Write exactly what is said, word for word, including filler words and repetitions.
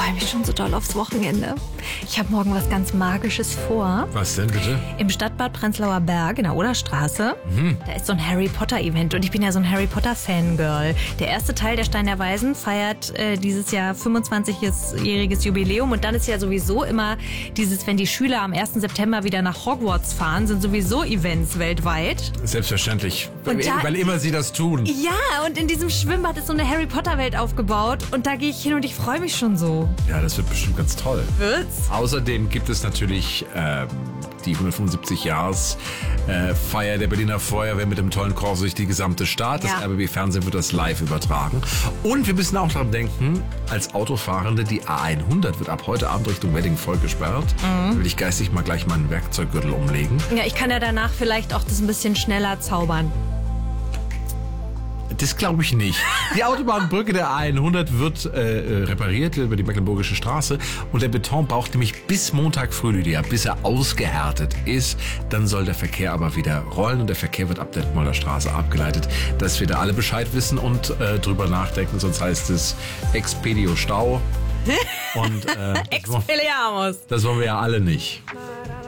freue mich schon so doll aufs Wochenende. Ich habe morgen was ganz Magisches vor. Was denn bitte? Im Stadtbad Prenzlauer Berg in der Oderstraße. Mhm. Da ist so ein Harry Potter Event und ich bin ja so ein Harry Potter Fangirl. Der erste Teil der Stein der Weisen feiert äh, dieses Jahr fünfundzwanzigjähriges Jubiläum und dann ist ja sowieso immer dieses, wenn die Schüler am ersten September wieder nach Hogwarts fahren, sind sowieso Events weltweit. Selbstverständlich, Und da- weil immer sie das tun. Ja, und in diesem Schwimmbad ist so eine Harry Potter Welt aufgebaut und da gehe ich hin und ich freue mich schon so. Ja, das wird bestimmt ganz toll. Wird's? Außerdem gibt es natürlich ähm, die hundertfünfundsiebzig-Jahres-Feier der Berliner Feuerwehr mit dem tollen Chor durch die gesamte Stadt. Das Ja. R B B-Fernsehen wird das live übertragen. Und wir müssen auch daran denken, als Autofahrende, die A hundert wird ab heute Abend Richtung Wedding voll gesperrt. Mhm. Will ich geistig mal gleich meinen Werkzeuggürtel umlegen. Ja, ich kann ja danach vielleicht auch das ein bisschen schneller zaubern. Das glaube ich nicht. Die Autobahnbrücke der A hundert wird äh, repariert über die Mecklenburgische Straße und der Beton braucht nämlich bis Montag früh, Lydia, bis er ausgehärtet ist. Dann soll der Verkehr aber wieder rollen und der Verkehr wird ab der Detmolder Straße abgeleitet, dass wir da alle Bescheid wissen und äh, drüber nachdenken, sonst heißt es Expedio Stau. Und äh, das wollen- Expelliarmus. das wollen wir ja alle nicht.